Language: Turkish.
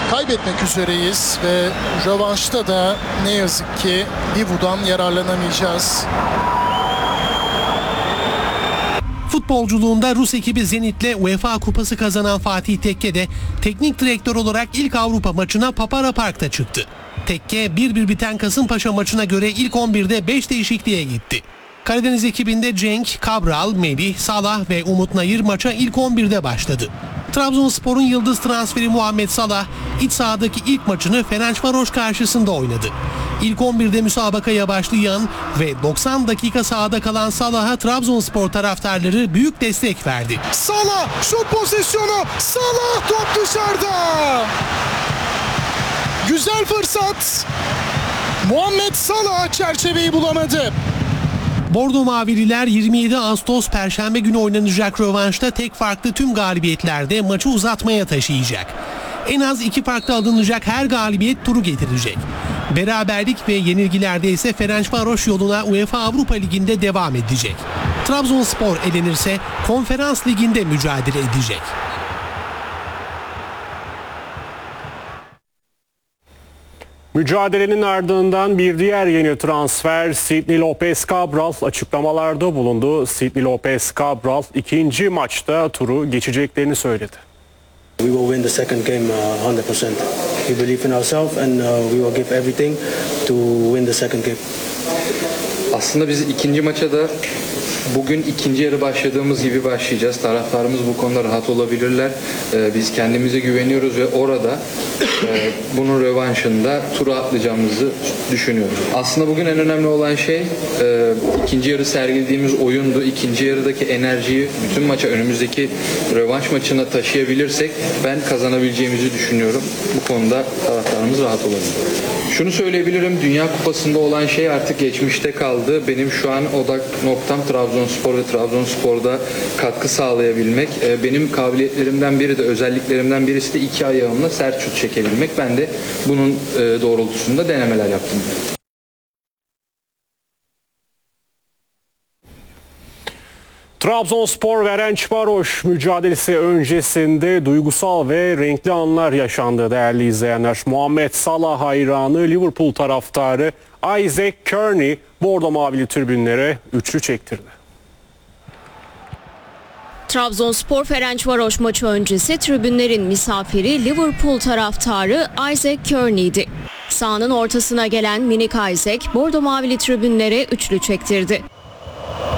kaybetmek üzereyiz ve rövanşta da ne yazık ki Divu'dan yararlanamayacağız. Futbolculuğunda Rus ekibi Zenit'le UEFA Kupası kazanan Fatih Tekke de teknik direktör olarak ilk Avrupa maçına Papara Park'ta çıktı. Tekke 1-1 biten Kasımpaşa maçına göre ilk 11'de 5 değişikliğe gitti. Karadeniz ekibinde Cenk, Cabral, Melih, Salah ve Umut Nayır maça ilk 11'de başladı. Trabzonspor'un yıldız transferi Muhammed Salah iç sahadaki ilk maçını Ferencvaros karşısında oynadı. İlk 11'de müsabakaya başlayan ve 90 dakika sahada kalan Salah'a Trabzonspor taraftarları büyük destek verdi. Salah şut pozisyonu, Salah top dışarıda. Güzel fırsat. Muhammed Salah çerçeveyi bulamadı. Bordo Mavililer 27 Ağustos Perşembe günü oynanacak rövanşta tek farklı tüm galibiyetlerde maçı uzatmaya taşıyacak. En az 2 farklı alınacak her galibiyet turu getirecek. Beraberlik ve yenilgilerde ise Ferencvaros yoluna UEFA Avrupa Ligi'nde devam edecek. Trabzonspor elenirse Konferans Ligi'nde mücadele edecek. Mücadelenin ardından bir diğer yeni transfer Sidney Lopez Cabral açıklamalarda bulundu. Sidney Lopez Cabral ikinci maçta turu geçeceklerini söyledi. We will win the second game 100%. We believe in ourselves and we will give everything to win the second game. Aslında biz ikinci maça da bugün ikinci yarı başladığımız gibi başlayacağız. Taraftarımız bu konuda rahat olabilirler. Biz kendimize güveniyoruz ve orada bunun rövanşında turu atlayacağımızı düşünüyorum. Aslında bugün en önemli olan şey ikinci yarı sergilediğimiz oyundu. İkinci yarıdaki enerjiyi bütün maça, önümüzdeki rövanş maçına taşıyabilirsek ben kazanabileceğimizi düşünüyorum. Bu konuda taraftarımız rahat olabilir. Şunu söyleyebilirim, Dünya Kupası'nda olan şey artık geçmişte kaldı. Benim şu an odak noktam Trabzonspor ve Trabzonspor'da katkı sağlayabilmek. Benim kabiliyetlerimden biri de, özelliklerimden birisi de iki ayağımla sert şut çekebilmek. Ben de bunun doğrultusunda denemeler yaptım. Trabzonspor Ferencvaros mücadelesi öncesinde duygusal ve renkli anlar yaşandı değerli izleyenler. Muhammed Salah hayranı Liverpool taraftarı Isaac Kearney bordo mavili tribünlere üçlü çektirdi. Trabzonspor Ferencvaros maçı öncesi tribünlerin misafiri Liverpool taraftarı Isaac Kearney'di. Sahanın ortasına gelen minik Isaac bordo mavili tribünlere üçlü çektirdi.